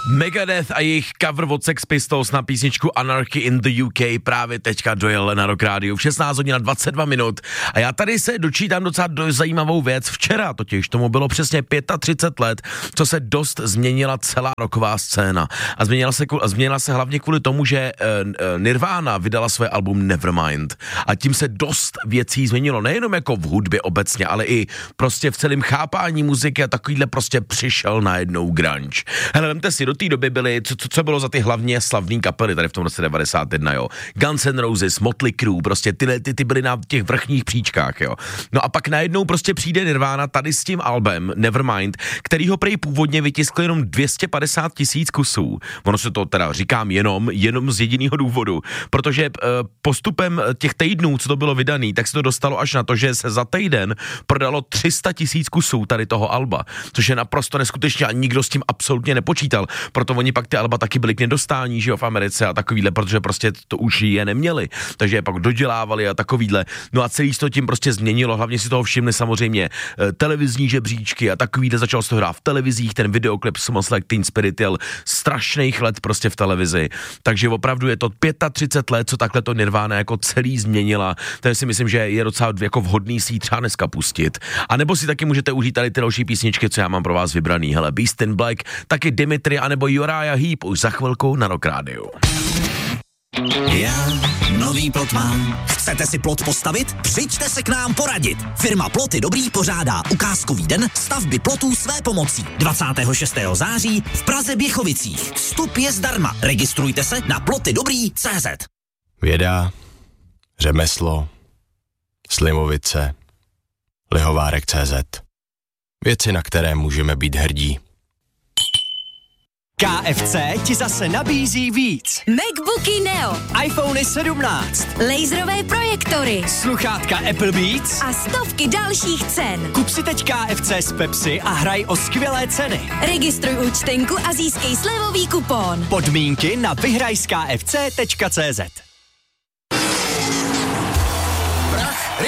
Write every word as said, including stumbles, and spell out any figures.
Megadeth a jejich cover od Sex Pistols na písničku Anarchy in the U K právě teďka dojel na Rock Radio v šestnáct hodin a dvacet dva minut. A já tady se dočítám docela do zajímavou věc. Včera totiž tomu bylo přesně třicet pět let, co se dost změnila celá rocková scéna. A změnila se, změnila se hlavně kvůli tomu, že uh, Nirvana vydala své album Nevermind. A tím se dost věcí změnilo. Nejenom jako v hudbě obecně, ale i prostě v celém chápání muziky a takovýhle prostě přišel najednou grunge. Hele, vemte si, do té doby byly, co, co, co bylo za ty hlavně slavné kapely tady v tom roce devadesát jedna, jo. Guns N' Roses, Motley Crue, prostě ty, ty, ty byly na těch vrchních příčkách, jo. No a pak najednou prostě přijde Nirvana tady s tím albem Nevermind, který ho prej původně vytiskl jenom dvě stě padesát tisíc kusů. Ono se to teda říkám jenom, jenom z jediného důvodu, protože uh, postupem těch týdnů, co to bylo vydaný, tak se to dostalo až na to, že se za týden prodalo tři sta tisíc kusů tady toho alba, což je naprosto neskutečně a nikdo s tím absolutně nepočítal. Proto oni pak ty alba taky byly k nedostání, že jo, v Americe a takovýhle, protože prostě to už je neměli, takže je pak dodělávali a takovýhle. No a celý to tím prostě změnilo, hlavně si toho všimli samozřejmě televizní žebříčky a takovýhle, začalo se to hrát v televizích, ten videoklip Smells Like Teen Spirit jel strašných let prostě v televizi, takže opravdu je to třicet pět let, co takhle to Nirvana jako celý změnila, takže si myslím, že je docela jako vhodný si ji třeba dneska pustit. A nebo si taky můžete užít tady ty další písničky, co já mám pro vás vybraný, hele, Beast in Black, taky Dimitri anebo Uriah Heep už za chvilku na Rock Radio. Já nový plot mám. Chcete si plot postavit? Přijďte se k nám poradit. Firma Ploty Dobrý pořádá ukázkový den stavby plotů své pomocí. dvacátého šestého září v Praze Běchovicích. Vstup je zdarma. Registrujte se na plotydobrý tečka cé zet. Věda, řemeslo, Slimovice, Lihovárek tečka cé zet. Věci, na které můžeme být hrdí. K F C ti zase nabízí víc. MacBooky Neo, iPhony sedmnáct, laserové projektory, sluchátka Apple Beats a stovky dalších cen. Kup si teď K F C z Pepsi a hraj o skvělé ceny. Registruj účtenku a získej slevový kupon. Podmínky na vyhraj z K F C tečka cé zet.